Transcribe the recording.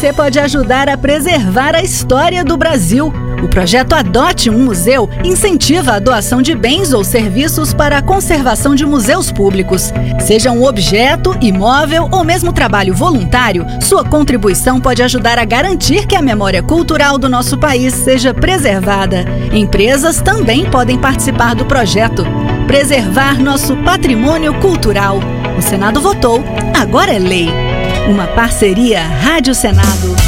você pode ajudar a preservar a história do Brasil. O projeto Adote um Museu incentiva a doação de bens ou serviços para a conservação de museus públicos. Seja um objeto, imóvel ou mesmo trabalho voluntário, sua contribuição pode ajudar a garantir que a memória cultural do nosso país seja preservada. Empresas também podem participar do projeto. Preservar nosso patrimônio cultural. O Senado votou, agora é lei. Uma parceria Rádio Senado.